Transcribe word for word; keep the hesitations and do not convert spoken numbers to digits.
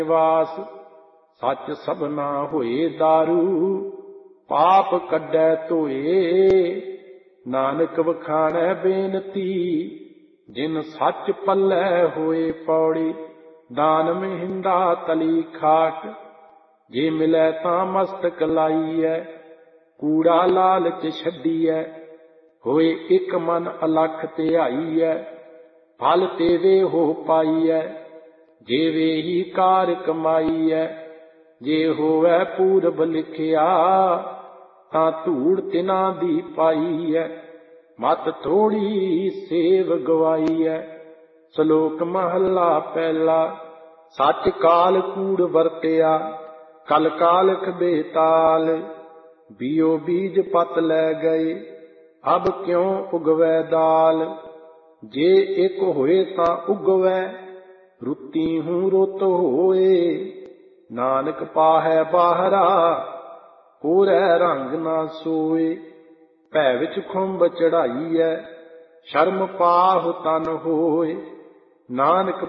ਵਾਸ ਸੱਚ ਸਭਨਾ ਹੋਏ ਦਾਰੂ ਪਾਪ ਕੱਢੈ ਧੋਏ। ਨਾਨਕ ਵਖਾਣੈ ਬੇਨਤੀ ਜਿਨ ਸੱਚ ਪੱਲੇ ਹੋਏ ਪੌੜੀ। ਦਾਨ ਮਹਿੰਦਾ ਤਲੀ ਖਾਟ ਜੇ ਮਿਲੈ ਤਾਂ ਮਸਤਕ ਲਾਈਐ। ਕੂੜਾ ਲਾਲਚ ਛੱਡੀਐ ਹੋਏ ਇੱਕ ਮਨ ਅਲਖ ਧਿਆਈਐ। ਫਲ ਤੇਵੇ ਹੋ ਪਾਈਐ ਜੇਵੇ ਹੀ ਕਾਰ ਕਮਾਈਐ। ਜੇ ਹੋਵੈ ਪੂਰਬ ਲਿਖਿਆ ਤਾਂ ਧੂੜ ਤਿਨਾਂ ਦੀ ਪਾਈਐ। ਮਤ ਥੋੜੀ ਸੇਵ ਗਵਾਈਐ। ਸ਼ਲੋਕ ਮਹੱਲਾ ਪਹਿਲਾ। ਸੱਚ ਕਾਲ ਕੂੜ ਵਰਤਿਆ ਕਲ ਕਾਲਖ ਬੇਤਾਲ। ਬੀਓ ਬੀਜ ਪਤ ਲੈ ਗਏ ਅਬ ਕਿਉ ਉਗਵੈ ਦਾਲ। ਜੇ ਇੱਕ ਹੋਏ ਤਾਂ ਉਗਵੈ ਰੁੱਤੀ ਹੂੰ ਰੁੱਤ ਹੋਏ। ਨਾਨਕ ਪਾਹੈ ਬਾਹਰਾ ਕੋਰੈ ਰੰਗ ਨਾ ਸੋਏ। ਭੈ ਵਿੱਚ ਖੁੰਬ ਚੜਾਈਐ ਸ਼ਰਮ ਪਾਹੁ ਤਨ ਹੋਏ। ਨਾਨਕ